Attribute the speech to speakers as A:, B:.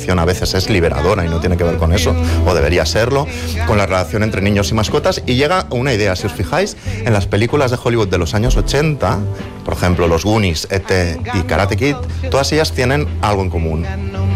A: animación a veces es liberadora y no tiene que ver con eso, o debería serlo, con la relación entre niños y mascotas, y llega a una idea. Si os fijáis en las películas de Hollywood de los años 80, por ejemplo, los Goonies, E.T. y Karate Kid, todas ellas tienen algo en común.